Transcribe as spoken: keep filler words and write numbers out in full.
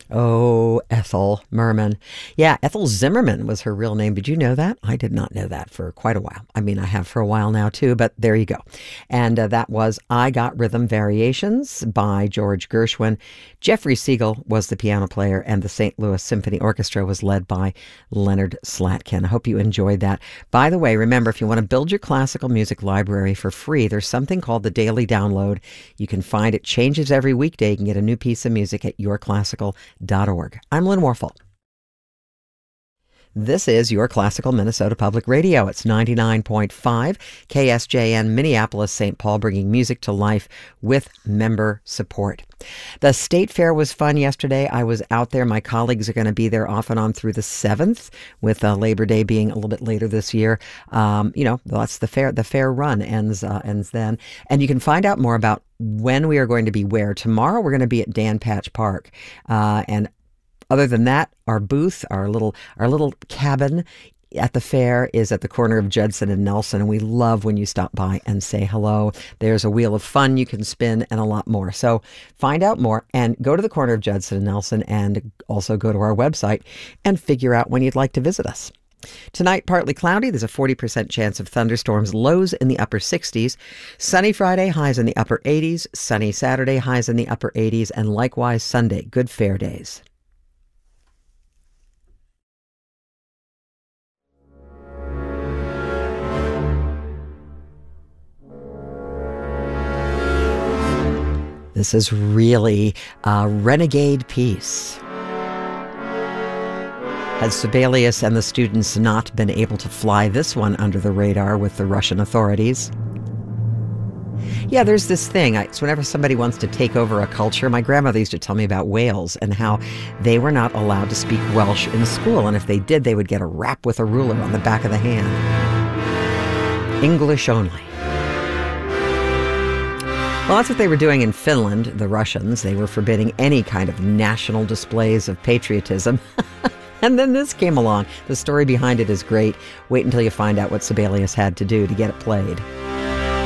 Oh, Ethel Merman. Yeah, Ethel Zimmerman was her real name. Did you know that? I did not know that for quite a while. I mean, I have for a while now too, but there you go. And uh, that was I Got Rhythm Variations by George Gershwin. Jeffrey Siegel was the piano player, and the Saint Louis Symphony Orchestra was led by Leonard Slatkin. I hope you enjoyed that. By the way, remember, if you want to build your classical music library for free, there's something called the Daily Download. You can find it changes every weekday. You can get a new piece of music at your classical dot org. I'm Lynn Warfel. This is your Classical Minnesota Public Radio. It's ninety-nine point five K S J N Minneapolis, Saint Paul, bringing music to life with member support. The State Fair was fun yesterday. I was out there. My colleagues are going to be there off and on through the seventh, with uh, Labor Day being a little bit later this year. Um, you know, that's the fair. The fair run ends uh, ends then, and you can find out more about when we are going to be where. Tomorrow we're going to be at Dan Patch Park, uh, and other than that, our booth, our little our little cabin at the fair is at the corner of Judson and Nelson, and we love when you stop by and say hello. There's a wheel of fun you can spin and a lot more. So find out more and go to the corner of Judson and Nelson, and also go to our website and figure out when you'd like to visit us. Tonight, partly cloudy. There's a forty percent chance of thunderstorms, lows in the upper sixties. Sunny Friday, highs in the upper eighties. Sunny Saturday, highs in the upper eighties. And likewise Sunday, good fair days. This is really a renegade piece. Had Sibelius and the students not been able to fly this one under the radar with the Russian authorities? Yeah, there's this thing. I, so whenever somebody wants to take over a culture, my grandmother used to tell me about Wales and how they were not allowed to speak Welsh in school. And if they did, they would get a rap with a ruler on the back of the hand. English only. Well, that's what they were doing in Finland, the Russians. They were forbidding any kind of national displays of patriotism. And then this came along. The story behind it is great. Wait until you find out what Sibelius had to do to get it played.